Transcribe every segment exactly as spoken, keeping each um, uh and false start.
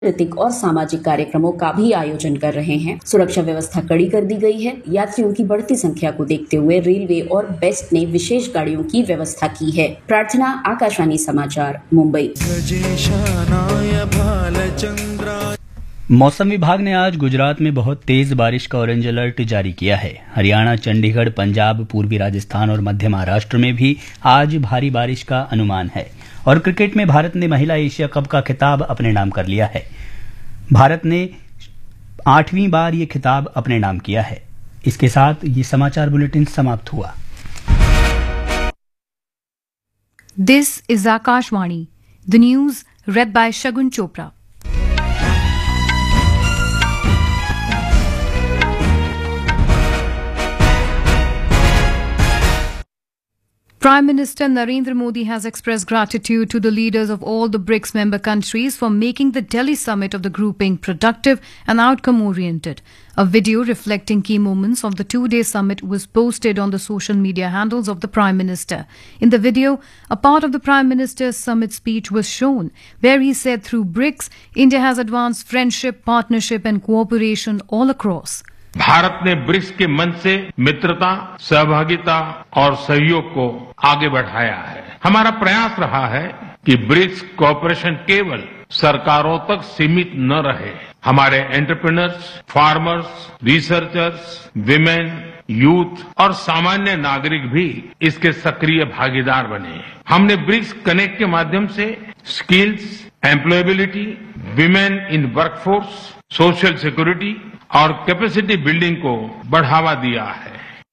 सांस्कृतिक और सामाजिक कार्यक्रमों का भी आयोजन कर रहे हैं। सुरक्षा व्यवस्था कड़ी कर दी गई है। यात्रियों की बढ़ती संख्या को देखते हुए रेलवे और बेस्ट ने विशेष गाड़ियों की व्यवस्था की है। प्रार्थना, आकाशवाणी समाचार, मुंबई। मौसम विभाग ने आज गुजरात में बहुत तेज बारिश का ऑरेंज अलर्ट जारी किया है। हरियाणा, चंडीगढ़, पंजाब, पूर्वी राजस्थान और मध्य महाराष्ट्र में भी आज भारी बारिश का अनुमान है। और क्रिकेट में भारत ने महिला एशिया कप का खिताब अपने नाम कर लिया है। भारत ने आठवीं बार ये खिताब अपने नाम किया है। इसके साथ ये समाचार बुलेटिन समाप्त हुआ। This is Akashvani, the news read by Shagun Chopra. Prime Minister Narendra Modi has expressed gratitude to the leaders of all the BRICS member countries for making the Delhi summit of the grouping productive and outcome-oriented. A video reflecting key moments of the two-day summit was posted on the social media handles of the Prime Minister. In the video, a part of the Prime Minister's summit speech was shown, where he said through BRICS, India has advanced friendship, partnership and cooperation all across. Bharat ने BRICS के मंच से मित्रता, सहभागिता और सहयोग को आगे बढ़ाया है। हमारा प्रयास रहा है कि ब्रिक्स कोऑपरेशन केवल सरकारों तक सीमित न रहे। हमारे entrepreneurs, farmers, researchers, women, youth और सामान्य नागरिक भी इसके सक्रिय भागीदार बने। हमने ब्रिक्स कनेक्ट के माध्यम से skills, employability, women in workforce, social security और कैपेसिटी बिल्डिंग को बढ़ावा दिया है।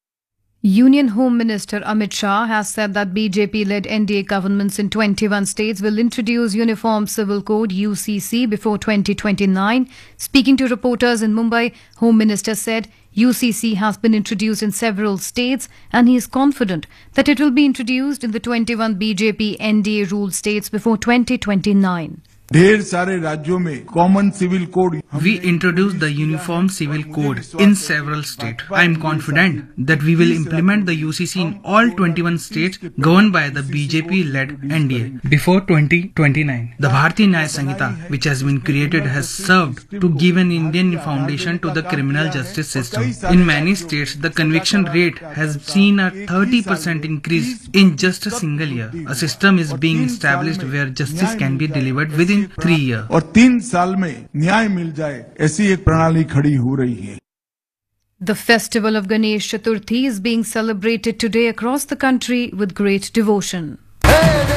Union Home Minister Amit Shah has said that B J P-led N D A governments in twenty-one states will introduce Uniform Civil Code U C C before twenty twenty-nine. Speaking to reporters in Mumbai, Home Minister said U C C has been introduced in several states and he is confident that it will be introduced in the twenty-one B J P N D A ruled states before twenty twenty-nine. ढेर सारे राज्यों में common civil code We introduced the Uniform Civil Code in several states. I am confident that we will implement the U C C in all twenty-one states governed by the B J P-led N D A before twenty twenty-nine. The Bharatiya Nyaya Samhita, which has been created, has served to give an Indian foundation to the criminal justice system. In many states, the conviction rate has seen a thirty percent increase in just a single year. A system is being established where justice can be delivered within three years. और तीन साल में न्याय मिल जाए, ऐसी एक प्रणाली खड़ी हो रही है। The festival of Ganesh Chaturthi is being celebrated today across the country with great devotion.